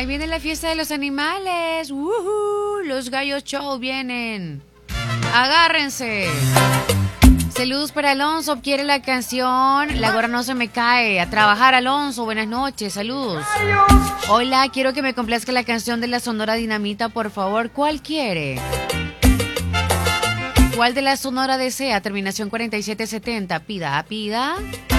Ahí viene la fiesta de los animales. ¡Woohoo! Los gallos show vienen. Agárrense. Saludos para Alonso, quiere la canción La gorra no se me cae. A trabajar, Alonso, buenas noches, saludos. Hola, quiero que me complazca la canción de la Sonora Dinamita, por favor. ¿Cuál quiere? ¿Cuál de la Sonora desea? Terminación 4770. Pida, pida.